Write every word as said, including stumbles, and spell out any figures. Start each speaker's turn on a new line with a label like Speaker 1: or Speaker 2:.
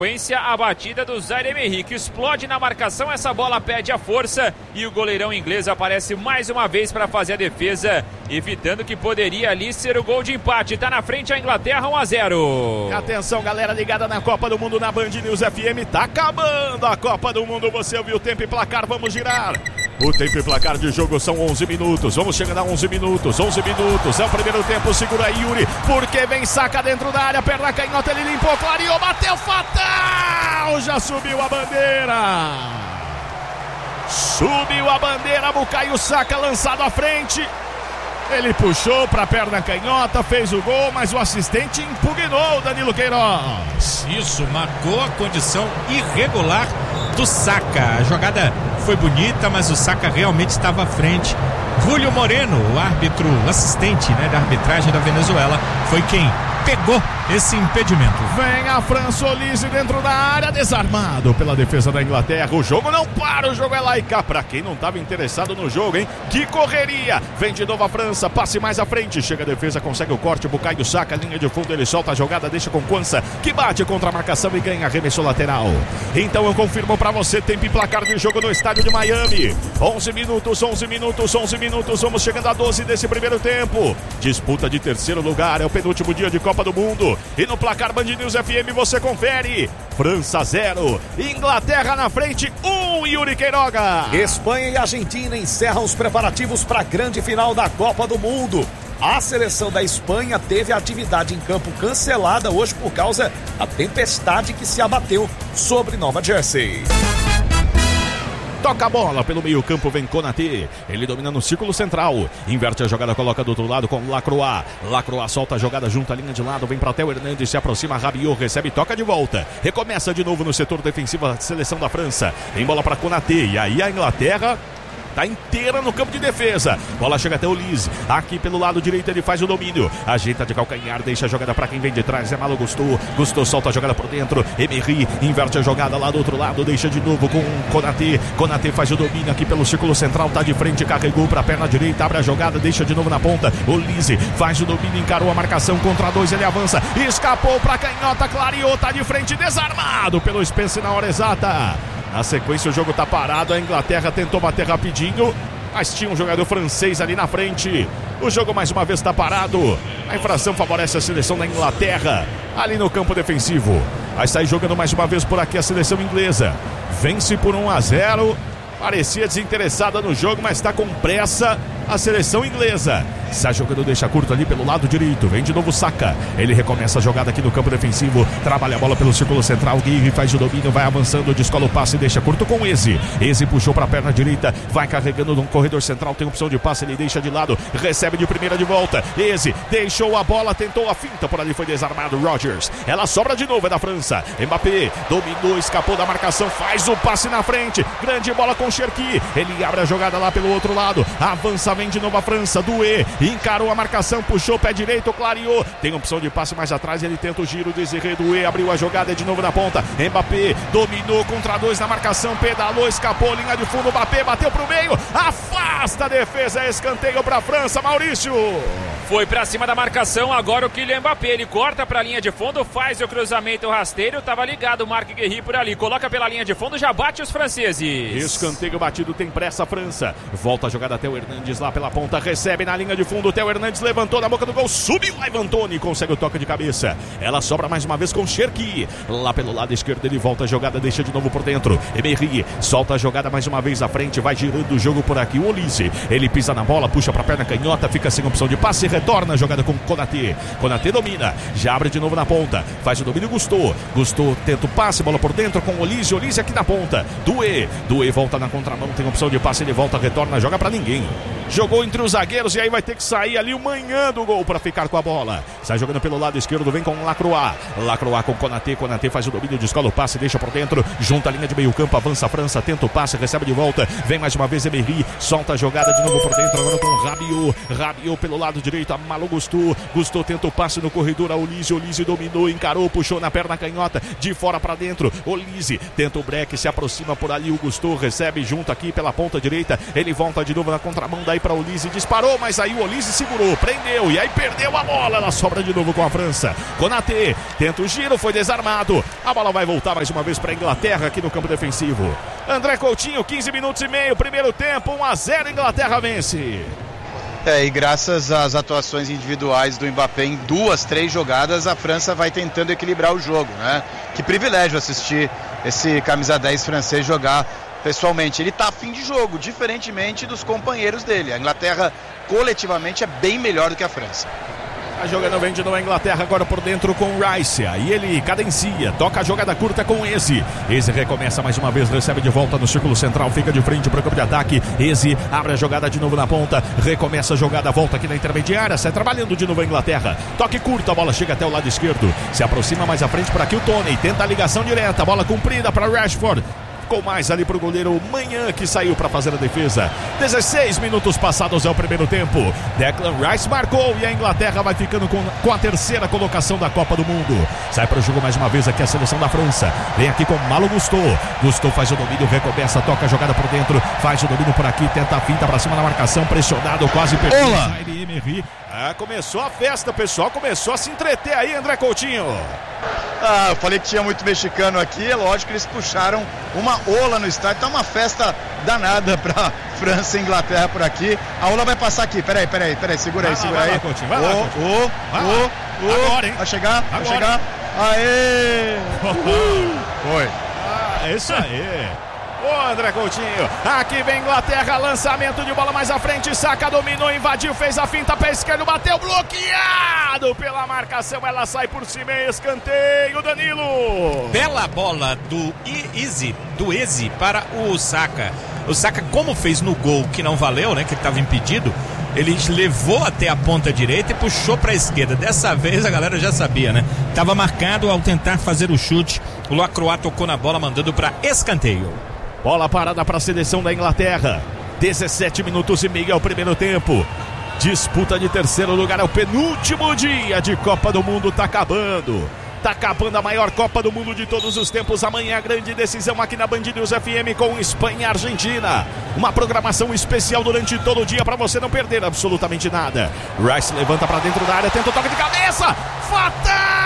Speaker 1: A batida do Zaire-Emery, que explode na marcação, essa bola pede a força e o goleirão inglês aparece mais uma vez para fazer a defesa, evitando que poderia ali ser o gol de empate. Tá na frente a Inglaterra, um a zero.
Speaker 2: Atenção, galera ligada na Copa do Mundo na Band News F M, tá acabando a Copa do Mundo, você ouviu o tempo e placar, vamos girar. O tempo e placar de jogo são onze minutos, vamos chegando a onze minutos, onze minutos, é o primeiro tempo, segura aí Yuri, porque vem Saka dentro da área, perna canhota, ele limpou, clareou, bateu, fatal, já subiu a bandeira, subiu a bandeira, Bukayo Saka lançado à frente, ele puxou para a perna canhota, fez o gol, mas o assistente impugnou, Danilo Queiroz.
Speaker 3: Isso, marcou a condição irregular do Saka. A jogada foi bonita, mas o Saka realmente estava à frente. Julio Moreno, o árbitro, o assistente, né, da arbitragem da Venezuela, foi quem pegou esse impedimento.
Speaker 2: Vem a França, Olise dentro da área, desarmado pela defesa da Inglaterra. O jogo não para, o jogo é lá e cá. Pra quem não estava interessado no jogo, hein? Que correria! Vem de novo a França, passe mais à frente. Chega a defesa, consegue o corte, Bukayo Saka, linha de fundo, ele solta a jogada, deixa com Kwanza, que bate contra a marcação e ganha arremesso lateral. Então eu confirmo pra você, tempo e placar de jogo no estádio de Miami. onze minutos, onze minutos, onze minutos, vamos chegando a doze desse primeiro tempo. Disputa de terceiro lugar, é o penúltimo dia de Copa do Mundo. E no placar Band News F M você confere. França zero, Inglaterra na frente um, Yuri Queiroga.
Speaker 4: Espanha e Argentina encerram os preparativos para a grande final da Copa do Mundo. A seleção da Espanha teve a atividade em campo cancelada hoje por causa da tempestade que se abateu sobre Nova Jersey.
Speaker 2: Toca a bola pelo meio campo, vem Konaté, ele domina no círculo central, inverte a jogada, coloca do outro lado com Lacroix, Lacroix solta a jogada junto à linha de lado, vem para Theo Hernandes, se aproxima, Rabiot recebe, toca de volta, recomeça de novo no setor defensivo a seleção da França, em bola para Konaté, e aí a Inglaterra tá inteira no campo de defesa, bola chega até o Olise, aqui pelo lado direito ele faz o domínio, ajeita de calcanhar, deixa a jogada para quem vem de trás, é Malo Gusto, Gusto solta a jogada por dentro, Emery inverte a jogada lá do outro lado, deixa de novo com Konaté, Konaté faz o domínio aqui pelo círculo central, tá de frente, carregou para a perna direita, abre a jogada, deixa de novo na ponta, Olise faz o domínio, encarou a marcação contra dois, ele avança, escapou para canhota, clareou, tá de frente, desarmado pelo Spence na hora exata. Na sequência o jogo tá parado, a Inglaterra tentou bater rapidinho, mas tinha um jogador francês ali na frente. O jogo mais uma vez está parado, a infração favorece a seleção da Inglaterra, ali no campo defensivo. Vai sair jogando mais uma vez por aqui a seleção inglesa, vence por um a zero, parecia desinteressada no jogo, mas está com pressa a seleção inglesa. Sai jogando, deixa curto ali pelo lado direito, vem de novo Saka, ele recomeça a jogada aqui no campo defensivo, trabalha a bola pelo círculo central, Guiri faz o domínio, vai avançando, descola o passe, deixa curto com Eze, Eze puxou para a perna direita, vai carregando no corredor central, tem opção de passe, ele deixa de lado, recebe de primeira de volta, Eze deixou a bola, tentou a finta, por ali foi desarmado, Rodgers, ela sobra de novo, é da França, Mbappé dominou, escapou da marcação, faz o passe na frente, grande bola com Cherki, ele abre a jogada lá pelo outro lado, avança, vem de novo a França, Doué, encarou a marcação, puxou pé direito, clareou, tem opção de passe mais atrás, ele tenta o giro, Desiré Doué, abriu a jogada, é de novo na ponta, Mbappé dominou contra dois na marcação, pedalou, escapou, linha de fundo, Mbappé bateu pro meio, afasta a defesa, escanteio pra França, Maurício.
Speaker 1: Foi pra cima da marcação, agora o Kylian Mbappé, ele corta pra linha de fundo, faz o cruzamento rasteiro, tava ligado o Marc Guéhi por ali, coloca pela linha de fundo, já bate os franceses.
Speaker 2: Escanteio batido, tem pressa a França, volta a jogada até o Hernandes lá pela ponta, recebe na linha de fundo, o Theo Hernandes levantou na boca do gol, subiu, Ivan Toney consegue o toque de cabeça, ela sobra mais uma vez com Cherki, lá pelo lado esquerdo ele volta a jogada, deixa de novo por dentro, Emery solta a jogada mais uma vez à frente, vai girando o jogo por aqui, o Olise, ele pisa na bola, puxa pra perna canhota, fica sem opção de passe, retorna a jogada com Konaté, Konaté domina, já abre de novo na ponta, faz o domínio, Gusto, Gusto tenta o passe, bola por dentro com Olise, Olise aqui na ponta, Doué, Doué volta na contramão, tem opção de passe, ele volta, retorna, joga pra ninguém, jogou entre os zagueiros e aí vai ter que sair ali o manhã do gol para ficar com a bola, sai jogando pelo lado esquerdo, vem com Lacroix, Lacroix com Konaté, Konaté faz o domínio, descola o passe, deixa por dentro, junta a linha de meio campo, avança a França, tenta o passe, recebe de volta, vem mais uma vez Emery, solta a jogada de novo por dentro, agora com Rabiot, Rabiot pelo lado direito, a Malo Gusto, Gusto tenta o passe no corredor, a Olise, Olise dominou, encarou, puxou na perna canhota, de fora para dentro, Olise tenta o break, se aproxima por ali, o Gusto recebe junto aqui pela ponta direita, ele volta de novo na contramão, daí para Olise, disparou, mas aí o o Olise segurou, prendeu e aí perdeu a bola. Ela sobra de novo com a França. Konaté tenta o giro, foi desarmado. A bola vai voltar mais uma vez para a Inglaterra aqui no campo defensivo. André Coutinho, quinze minutos e meio, primeiro tempo, um a zero, Inglaterra vence.
Speaker 5: É, e graças às atuações individuais do Mbappé em duas, três jogadas, a França vai tentando equilibrar o jogo, né? Que privilégio assistir esse camisa dez francês jogar pessoalmente. Ele tá a fim de jogo, diferentemente dos companheiros dele. A Inglaterra coletivamente é bem melhor do que a França.
Speaker 2: A jogada vem de novo a Inglaterra agora por dentro com o Rice. Aí ele cadencia, toca a jogada curta com o Eze. Eze recomeça mais uma vez, recebe de volta no círculo central, fica de frente para o campo de ataque. Eze abre a jogada de novo na ponta, recomeça a jogada, volta aqui na intermediária, sai trabalhando de novo a Inglaterra. Toque curto, a bola chega até o lado esquerdo, se aproxima mais à frente para aqui o Tony, tenta a ligação direta, bola comprida para Rashford. Com mais ali para o goleiro Manhã, que saiu para fazer a defesa. dezesseis minutos passados é o primeiro tempo. Declan Rice marcou e a Inglaterra vai ficando com, com a terceira colocação da Copa do Mundo. Sai para o jogo mais uma vez aqui a seleção da França. Vem aqui com Malo Gusto. Gusto faz o domínio, recomeça, toca a jogada por dentro, faz o domínio por aqui, tenta a finta para cima da marcação, pressionado, quase perdeu. Ah, começou a festa, pessoal, começou a se entreter aí, André Coutinho.
Speaker 5: Ah, eu falei que tinha muito mexicano aqui, é lógico que eles puxaram uma ola no estádio, tá uma festa danada pra França e Inglaterra por aqui. A ola vai passar aqui, peraí, peraí, peraí, segura aí, segura aí.
Speaker 2: Vai lá,
Speaker 5: Coutinho, vai lá. Agora, hein? Vai chegar, vai chegar. Aê! Foi.
Speaker 2: Ah, é isso aí. Ô André Coutinho, aqui vem Inglaterra, lançamento de bola mais à frente, Saka dominou, invadiu, fez a finta, pé esquerdo, bateu, bloqueado pela marcação, ela sai por cima, escanteio, Danilo.
Speaker 3: Bela bola do Eze, do Eze para o Saka. O Saka, como fez no gol que não valeu, né, que ele estava impedido, ele levou até a ponta direita e puxou para a esquerda. Dessa vez a galera já sabia, né? Estava marcado ao tentar fazer o chute, o Lacroix tocou na bola, mandando para escanteio.
Speaker 2: Bola parada para a seleção da Inglaterra. dezessete minutos e meio é o primeiro tempo. Disputa de terceiro lugar, é o penúltimo dia de Copa do Mundo, tá acabando. Tá acabando a maior Copa do Mundo de todos os tempos. Amanhã a grande decisão aqui na Band News F M com Espanha e Argentina. Uma programação especial durante todo o dia para você não perder absolutamente nada. Rice levanta para dentro da área, tenta o toque de cabeça. Fatal!